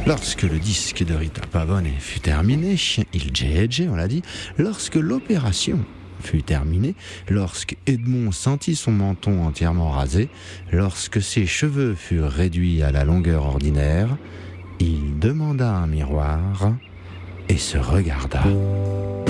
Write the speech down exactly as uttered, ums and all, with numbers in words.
Lorsque le disque de Rita Pavone fut terminé, il G G, on l'a dit, lorsque l'opération fut terminée, lorsque Edmond sentit son menton entièrement rasé, lorsque ses cheveux furent réduits à la longueur ordinaire, il demanda un miroir et se regarda.